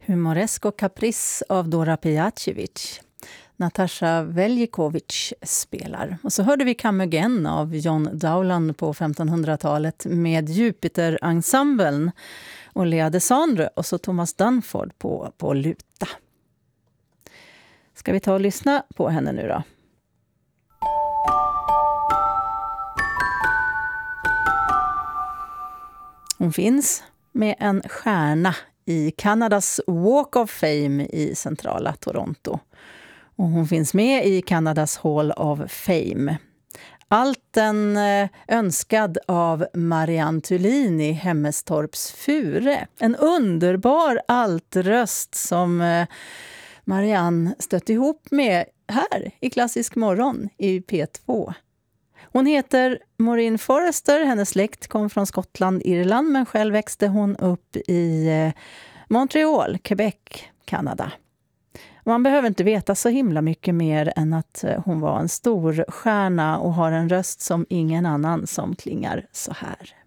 Humoresko Caprice av Dora Pejacevic. Natasha Veljikovic spelar. Och så hörde vi Come Again av John Dowland på 1500-talet med Jupiter-ensemblen och Lea Desandre och så Thomas Dunford på luta. Ska vi ta och lyssna på henne nu då? Hon finns med en stjärna i Kanadas Walk of Fame i centrala Toronto. Och hon finns med i Kanadas Hall of Fame. Allten önskad av Marianne Thulin i Hemmestorps Fure. En underbar altröst som Marianne stött ihop med här i Klassisk morgon i P2. Hon heter Maureen Forrester, hennes släkt kom från Skottland, Irland, men själv växte hon upp i Montreal, Quebec, Kanada. Man behöver inte veta så himla mycket mer än att hon var en stor stjärna och har en röst som ingen annan som klingar så här.